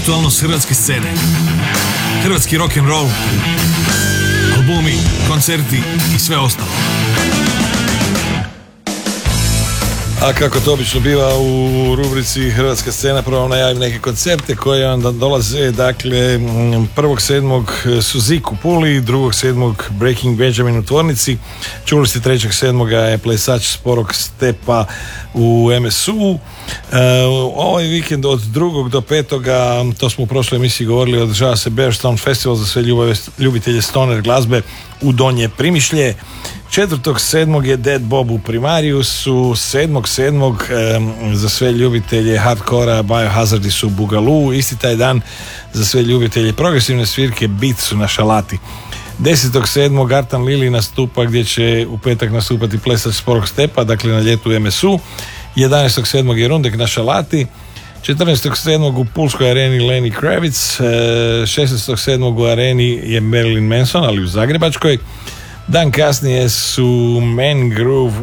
aktualnost hrvatske scene. Hrvatski rock'n'roll, albumi, koncerti i sve ostalo. A kako to obično biva u rubrici Hrvatska scena, prvo vam najavim neke koncerte koje onda dolaze. Dakle, 1.7. Suzik u Puli, 2.7. Breaking Benjamin u Tvornici, čuli ste 3.7. je plesač Sporog stepa u MSU. Ovaj vikend od 2. do 5. to smo u prošloj emisiji govorili, održava se Bearstone Festival za sve ljubitelje stoner glazbe u Donje Primišlje. 4.7. je Dead Bob u Primariusu, 7.7. za sve ljubitelje hardcora Biohazardi su u Bugalu, isti taj dan za sve ljubitelje progresivne svirke Beat su na Šalati. 10.7. Artan Lili nastupa gdje će u petak nastupati plesač Sporog stepa, dakle na ljetu MSU. 11.7. je Rundek na Šalati. 14.7. u Pulskoj areni Lenny Kravitz. 16.7. u areni je Marilyn Manson, ali u Zagrebačkoj. Dan kasnije su Man Groove,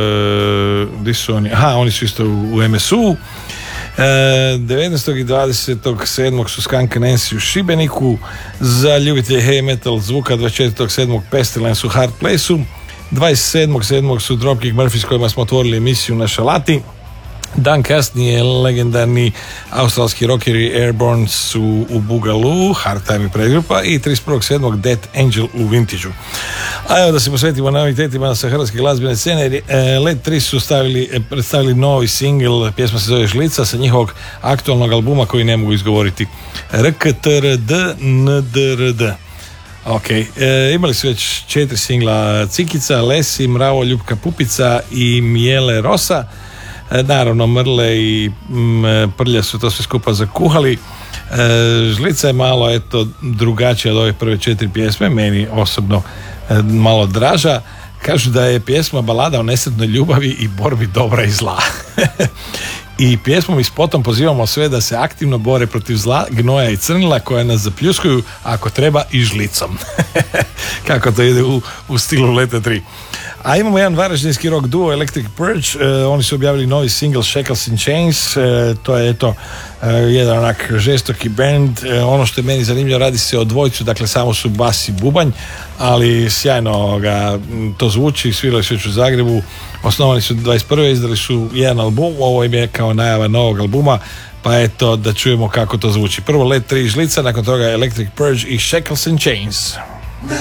oni su isto u MSU. 19. i 27. su Skunk Nancy u Šibeniku. Za ljubitelje heavy metal zvuka 24.7. Pestilence u Hard Place-u. 27.7. su Dropkick Murphys s kojima smo otvorili emisiju na Šalati. Dan kasnije legendarni australski rockeri Airborne su u Bugalu, Hard Time i predgrupa, i 31.7. Death Angel u Vintage-u. A evo da se posvetimo novitetima sa hrvatske glazbene scene. Led 3 su predstavili novi singl, pjesma se zove Žlica, sa njihovog aktualnog albuma koji ne mogu izgovoriti. RKTRD NDRD. Ok, imali su već 4 singla: Cikica, Lesi, Mravo, Ljubka Pupica i Mijele Rosa. Naravno, Mrle i Prlja su to sve skupa zakuhali. Žlica je malo drugačija od ove prve 4 pjesme, meni osobno malo draža. Kažu da je pjesma balada o nesretnoj ljubavi i borbi dobra i zla. I pjesmom i spotom pozivamo sve da se aktivno bore protiv zla, gnoja i crnila koja nas zapljuskuju, ako treba i žlicom. Kako to ide u stilu Leta 3. A imamo jedan varaždinski rock duo Electric Purge. Oni su objavili novi single Shackles and Chains. To je jedan onak žestoki band. Ono što je meni zanimljivo, radi se o dvojcu, dakle samo su bas i bubanj, ali sjajno to zvuči. Svirali su već u Zagrebu, osnovani su 21. izdali su jedan album, ovo im je kao najava novog albuma, pa eto da čujemo kako to zvuči. Prvo Led 3 Žlica, nakon toga Electric Purge i Shackles and Chains.